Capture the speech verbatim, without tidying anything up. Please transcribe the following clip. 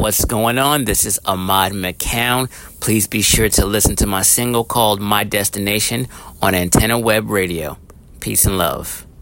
what's going on? This is Ahmad McCown. Please be sure to listen to my single called My Destination on Antenna Web Radio. Peace and love.